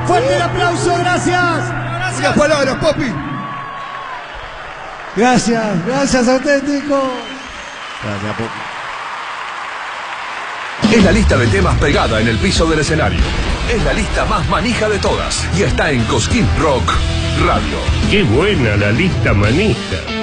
Fuerte el aplauso, gracias. Las palabras, papi. Gracias, auténticos. Gracias, papi. Es la lista de temas pegada en el piso del escenario. Es la lista más manija de todas y está en Cosquín Rock Radio. ¡Qué buena la lista manija!